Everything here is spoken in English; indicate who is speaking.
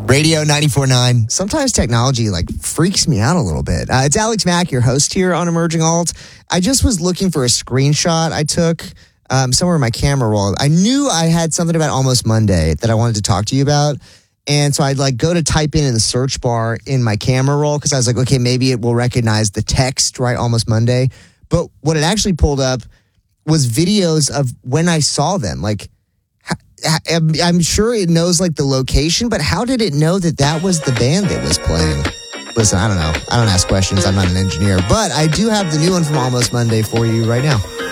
Speaker 1: Radio 94.9. Sometimes technology freaks me out a little bit. It's Alex Mack, your host here on Emerging Alt. I just was looking for a screenshot I took somewhere in my camera roll. I knew I had something about Almost Monday that I wanted to talk to you about. And so I'd go to type in the search bar in my camera roll because I was like, okay, maybe it will recognize the text, right? Almost Monday. But what it actually pulled up was videos of when I saw them. I'm sure it knows the location, but how did it know that was the band that was playing? Listen, I don't know. I don't ask questions. I'm not an engineer, but I do have the new one from Almost Monday for you right now.